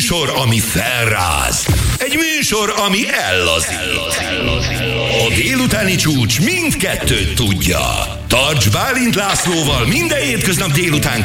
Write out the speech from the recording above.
műsor, ami felráz. Egy műsor, ami ellazít. A délutáni csúcs mindkettőt tudja. Tarts Bálint Lászlóval minden hétköznap délután